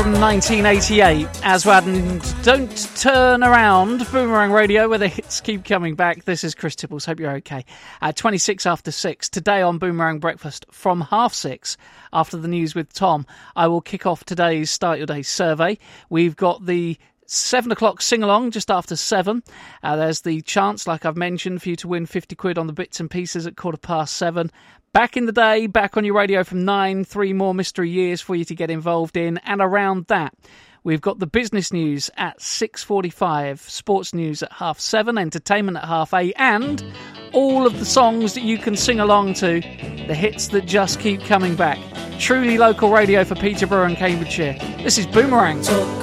from 1988, Aswad and Don't Turn Around, Boomerang Radio, where the hits keep coming back. This is Chris Tibbles, hope you're okay. 26 after 6, today on Boomerang Breakfast from 6:30, after the news with Tom, I will kick off today's Start Your Day survey. We've got the 7 o'clock sing-along just after 7. There's the chance, like I've mentioned, for you to win 50 quid on the bits and pieces at 7:15. Back in the day, back on your radio from 9, 3 more mystery years for you to get involved in. And around that, we've got the business news at 6:45, sports news at 7:30, entertainment at 8:30, and all of the songs that you can sing along to, the hits that just keep coming back. Truly local radio for Peterborough and Cambridgeshire. This is Boomerang.